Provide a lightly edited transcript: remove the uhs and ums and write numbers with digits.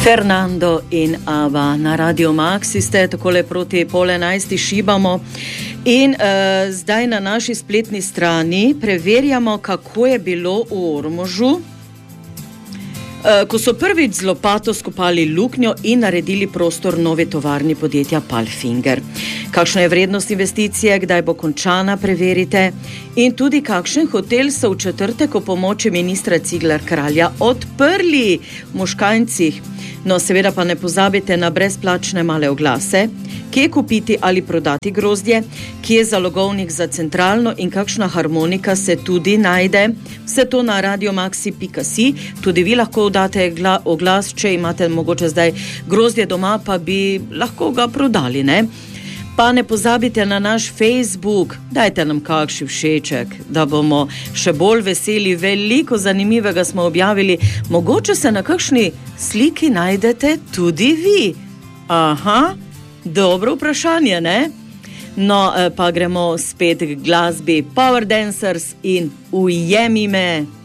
Fernando in Ava na Radio Maxi ste takole proti 10:30 šibamo in zdaj na naši spletni strani preverjamo, kako je bilo v Ormožu, ko so prvič z lopato skopali luknjo in naredili prostor nove tovarni podjetja Palfinger. Kakšna je vrednost investicije, kdaj bo končana, preverite. In tudi kakšen hotel so v četrtek o pomoči ministra Cigler Kralja odprli v Moškanjcih. No, seveda pa ne pozabite na brezplačne male oglase, kje kupiti ali prodati grozdje, kje je zalogovnik za centralno in kakšna harmonika se tudi najde. Vse to na radiomaxi.si. Tudi vi lahko date oglas, če imate mogoče zdaj grozdje doma, pa bi lahko ga prodali, ne? Pa ne pozabite na naš Facebook, dajte nam kakšen všeček, da bomo še bolj veseli. Veliko zanimivega smo objavili, mogoče se na kakšni sliki najdete tudi vi. Aha, dobro vprašanje, ne? No, pa gremo spet k glasbi Power Dancers in Ujemi me.